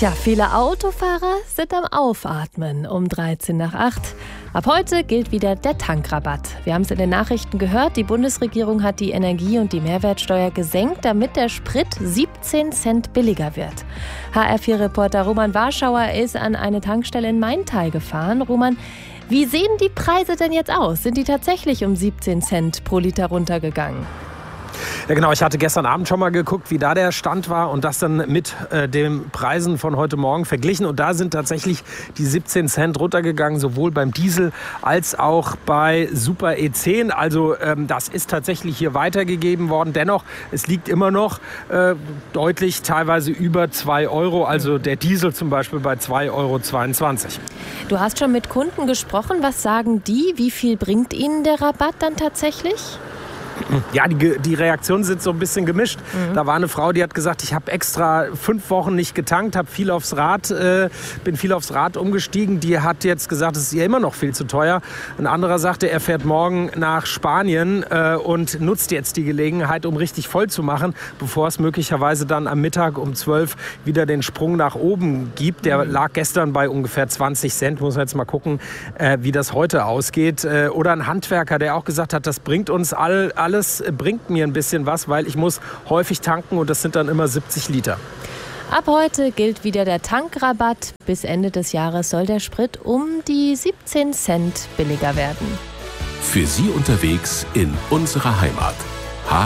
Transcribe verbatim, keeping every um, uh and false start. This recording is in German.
Tja, viele Autofahrer sind am Aufatmen um dreizehn nach acht. Ab heute gilt wieder der Tankrabatt. Wir haben es in den Nachrichten gehört, die Bundesregierung hat die Energie- und die Mehrwertsteuer gesenkt, damit der Sprit siebzehn Cent billiger wird. H R vier Reporter Roman Warschauer ist an eine Tankstelle in Maintal gefahren. Roman, wie sehen die Preise denn jetzt aus? Sind die tatsächlich um siebzehn Cent pro Liter runtergegangen? Ja genau, ich hatte gestern Abend schon mal geguckt, wie da der Stand war und das dann mit äh, den Preisen von heute Morgen verglichen. Und da sind tatsächlich die siebzehn Cent runtergegangen, sowohl beim Diesel als auch bei Super E zehn. Also ähm, das ist tatsächlich hier weitergegeben worden. Dennoch, es liegt immer noch äh, deutlich teilweise über zwei Euro. Also der Diesel zum Beispiel bei zwei Euro zweiundzwanzig. Du hast schon mit Kunden gesprochen. Was sagen die? Wie viel bringt ihnen der Rabatt dann tatsächlich? Ja, die, die Reaktionen sind so ein bisschen gemischt. Mhm. Da war eine Frau, die hat gesagt, ich habe extra fünf Wochen nicht getankt, habe viel aufs Rad, äh, bin viel aufs Rad umgestiegen. Die hat jetzt gesagt, es ist ihr immer noch viel zu teuer. Ein anderer sagte, er fährt morgen nach Spanien äh, und nutzt jetzt die Gelegenheit, um richtig voll zu machen, bevor es möglicherweise dann am Mittag um zwölf wieder den Sprung nach oben gibt. Der mhm. lag gestern bei ungefähr zwanzig Cent. Muss man jetzt mal gucken, äh, wie das heute ausgeht. Äh, oder ein Handwerker, der auch gesagt hat, das bringt uns all Alles bringt mir ein bisschen was, weil ich muss häufig tanken und das sind dann immer siebzig Liter. Ab heute gilt wieder der Tankrabatt. Bis Ende des Jahres soll der Sprit um die siebzehn Cent billiger werden. Für Sie unterwegs in unserer Heimat.